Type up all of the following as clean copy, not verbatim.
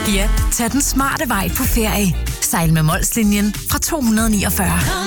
Ja, tag den smarte vej på ferie. Sejl med Molslinjen fra 249.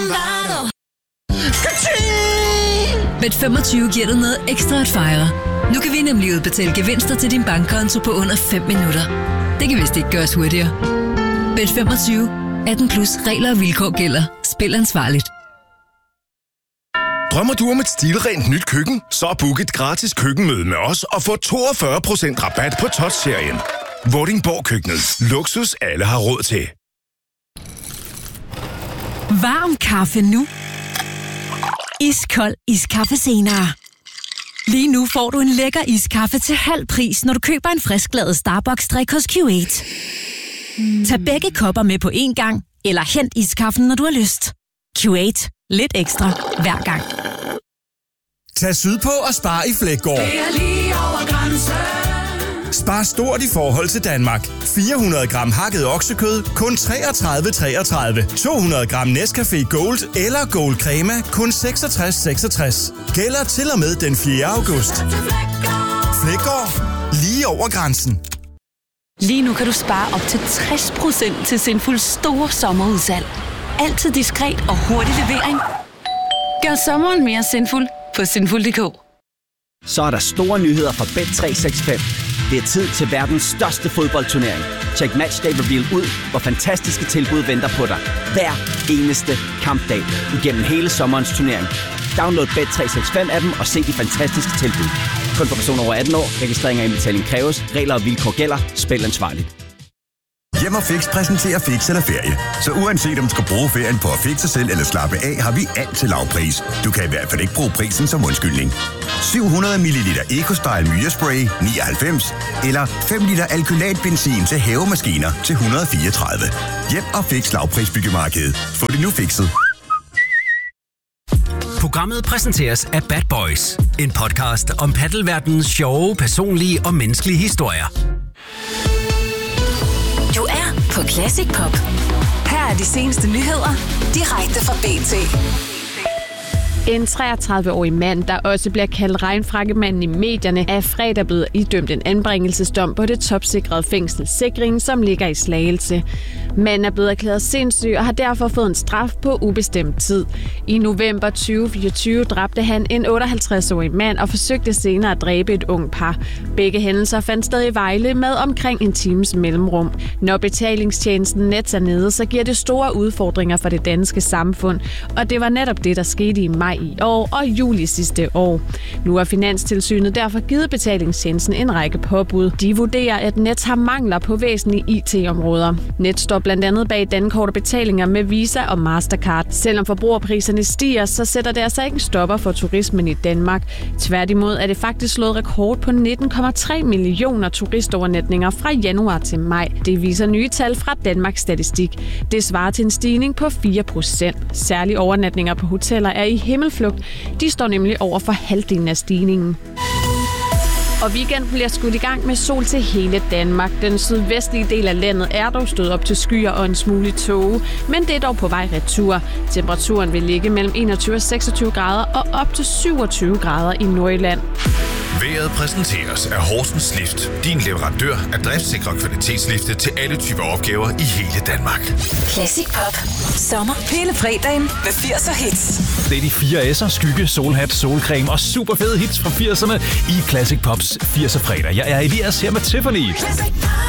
Bet25 giver dig noget ekstra at fejre. Nu kan vi nemlig udbetale gevinster til din bankkonto på under 5 minutter. Det kan vist ikke gøres hurtigere. Bet25. 18 plus regler og vilkår gælder. Spil ansvarligt. Drømmer du om et stilrent nyt køkken? Så book et gratis køkkenmøde med os og få 42% rabat på Touch-serien. Vordingborg Køkkenet. Luksus alle har råd til. Varm kaffe nu. Iskold iskaffe senere. Lige nu får du en lækker iskaffe til halv pris, når du køber en frisklavet Starbucks-drik hos Q8. Tag begge kopper med på én gang, eller hent iskaffen, når du har lyst. Q8. Lidt ekstra hver gang. Tag sydpå og spar i Fleggaard. Det er lige over grænsen. Spar stort i forhold til Danmark. 400 gram hakket oksekød, kun 33,33. 200 gram Nescafé Gold eller Gold Crema, kun 66,66. Gælder til og med den 4. august. Fleggaard. Lige over grænsen. Lige nu kan du spare op til 60% til Sinfuls store sommerudsalg. Altid diskret og hurtig levering. Gør sommeren mere sinful på sinful.dk. Så er der store nyheder fra Bet365. Det er tid til verdens største fodboldturnering. Check Matchday Reveal ud, hvor fantastiske tilbud venter på dig. Hver eneste kampdag igennem hele sommerens turnering. Download Bet365-appen og se de fantastiske tilbud. Kun for personer over 18 år. Registrering og indbetaling kræves. Regler og vilkår gælder. Spil ansvarligt. Hjem & Fix præsenterer Fix eller Ferie. Så uanset om du skal bruge ferien på at fixe sig selv eller slappe af, har vi altid lav pris. Du kan i hvert fald ikke bruge prisen som undskyldning. 700 ml EcoStyle Myrespray 99 eller 5 liter alkylatbenzin til havemaskiner til 134. Hjem & Fix lavprisbyggemarkedet. Få det nu fikset. Programmet præsenteres af Bad Boys. En podcast om paddelverdenens sjove, personlige og menneskelige historier. Du er på Classic Pop. Her er de seneste nyheder direkte fra BT. En 33-årig mand, der også bliver kaldt regnfrakkemanden i medierne, er fredag blevet idømt en anbringelsesdom på det topsikrede fængsel Sikring, som ligger i Slagelse. Manden er blevet erklæret sindssyg og har derfor fået en straf på ubestemt tid. I november 2024 dræbte han en 58-årig mand og forsøgte senere at dræbe et ung par. Begge hændelser fandt sted i Vejle med omkring en times mellemrum. Når betalingstjenesten Nets er nede, så giver det store udfordringer for det danske samfund, og det var netop det, der skete i maj i år og juli sidste år. Nu har Finanstilsynet derfor givet betalingstjenesten en række påbud. De vurderer, at Nets har mangler på væsentlige IT-områder. Nets står blandt andet bag dankort og betalinger med Visa og Mastercard. Selvom forbrugerpriserne stiger, så sætter det altså ikke en stopper for turismen i Danmark. Tværtimod er det faktisk slået rekord på 19,3 millioner turistovernatninger fra januar til maj. Det viser nye tal fra Danmarks Statistik. Det svarer til en stigning på 4%. Særlige overnatninger på hoteller er i himmelflugt. De står nemlig over for halvdelen af stigningen. Og weekenden bliver skudt i gang med sol til hele Danmark. Den sydvestlige del af landet er dog stået op til skyer og en smule tåge, men det er dog på vej retur. Temperaturen vil ligge mellem 21 og 26 grader og op til 27 grader i Nordjylland. Været præsenteres af Horsens Lift. Din leverandør af driftsikre kvalitetslifte til alle typer opgaver i hele Danmark. Classic Pop. Sommer hele fredagen med 80'er hits. Det er de 4 S'er, skygge, solhat, solcreme og super fede hits fra 80'erne i Classic Pops 80'er fredag. Jeg er Elias her med Tiffany.